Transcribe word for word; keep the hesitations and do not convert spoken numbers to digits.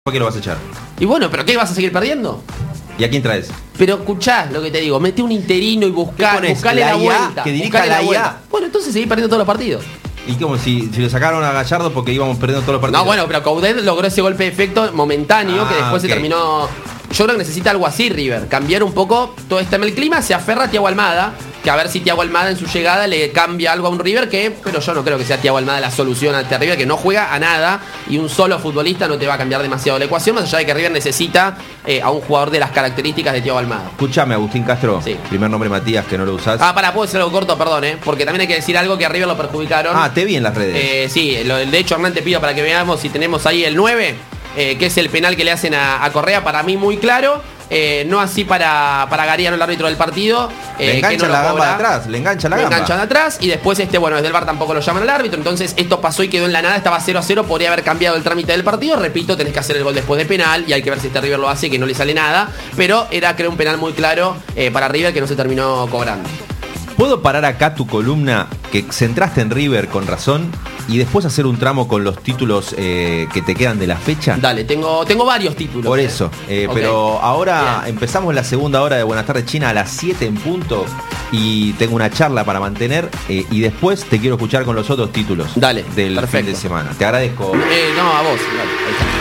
¿Por qué lo vas a echar? Y bueno, ¿pero qué? ¿Vas a seguir perdiendo? ¿Y a quién traes? Pero escuchás lo que te digo, mete un interino y buscá, buscale la, la vuelta. Que dirija la I A. Bueno, entonces seguís perdiendo todos los partidos. ¿Y cómo? Si, si le sacaron a Gallardo porque íbamos perdiendo todos los partidos. No, bueno, pero Coudet logró ese golpe de efecto momentáneo ah, que después okay. se terminó. Yo creo que necesita algo así, River. Cambiar un poco todo este el clima, se aferra a Thiago Almada, que a ver si Thiago Almada en su llegada le cambia algo a un River que, pero yo no creo que sea Thiago Almada la solución a este River, que no juega a nada y un solo futbolista no te va a cambiar demasiado la ecuación, más allá de que River necesita eh, a un jugador de las características de Thiago Almada. Escúchame, Agustín Castro, sí. Primer nombre Matías, que no lo usás. Ah, para, puedo decir algo corto, perdón, eh, porque también hay que decir algo que a River lo perjudicaron. Ah, te vi en las redes. Eh, sí, lo, de hecho, Hernán, te pido para que veamos si tenemos ahí el nueve, eh, que es el penal que le hacen a, a Correa, para mí muy claro. Eh, no así para, para Gariano, el árbitro del partido. Eh, le engancha que no la gamba cobra. de atrás, le engancha la le gamba. Le enganchan de atrás y después, este bueno, desde el V A R tampoco lo llaman al árbitro. Entonces esto pasó y quedó en la nada, estaba cero a cero, podría haber cambiado el trámite del partido. Repito, tenés que hacer el gol después de penal y hay que ver si este River lo hace, que no le sale nada. Pero era, creo, un penal muy claro eh, para River que no se terminó cobrando. ¿Puedo parar acá tu columna que centraste en River con razón y después hacer un tramo con los títulos eh, que te quedan de la fecha? Dale, tengo, tengo varios títulos. Por eso, eh, okay. Pero ahora Bien. Empezamos la segunda hora de Buenas Tardes China a las siete en punto y tengo una charla para mantener eh, y después te quiero escuchar con los otros títulos Dale, del perfecto. fin de semana. Te agradezco. Eh, no, a vos. Dale, ahí está.